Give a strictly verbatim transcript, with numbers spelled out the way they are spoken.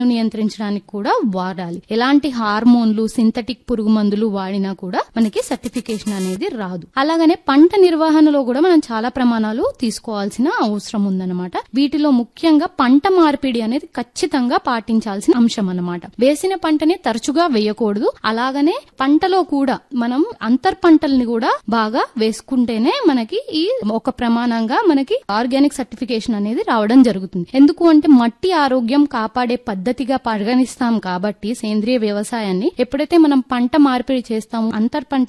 నియంత్రించడానికి కూడా వాడాలి. ఎలాంటి హార్మోన్లు సింథటిక్ పురుగు మందులు వాడినా కూడా మనకి సర్టిఫికేషన్ అనేది రాదు. అలాగనే పంట నిర్వహణలో కూడా మనం చాలా ప్రమాణాలు తీసుకోవాల్సిన అవసరం ఉందన్నమాట. వీటిలో ముఖ్యంగా పంట మార్పిడి అనేది ఖచ్చితంగా పాటించాల్సిన అంశం అన్నమాట. వేసిన పంటని తరచుగా వేయకూడదు. అలాగనే పంటలో కూడా మనం అంతర్ పంటల్ని కూడా బాగా వేసుకుంటేనే మనకి ఈ ఒక ప్రమాణంగా మనకి ఆర్గానిక్ సర్టిఫికేషన్ అనేది రావడం జరుగుతుంది. ఎందుకు అంటే మట్టి ఆరోగ్యం కాపాడే పద్ధతిగా పరిగణిస్తాం కాబట్టి సేంద్రియ వ్యవసాయాన్ని ఎప్పుడైతే మనం పంట మార్పిడి చేస్తామో అంతర్ పంట